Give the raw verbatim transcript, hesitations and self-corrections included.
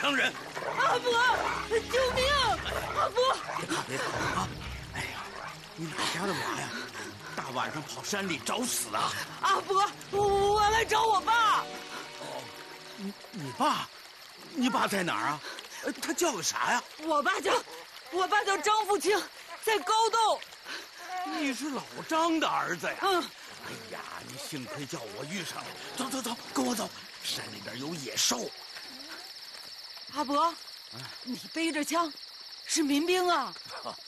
伤人。 阿伯，救命！阿伯， 别怕别怕啊！哎呀，你哪家的娃呀？大晚上跑山里找死啊！ 阿伯，我来找我爸。 哦，你你爸，你爸在哪儿啊？他叫个啥呀？ 我爸叫，我爸叫张富清，在高洞。 你是老张的儿子呀？ 嗯。 哎呀，你幸亏叫我遇上了。走走走，跟我走，山里边有野兽。 阿伯，你背着枪，是民兵啊？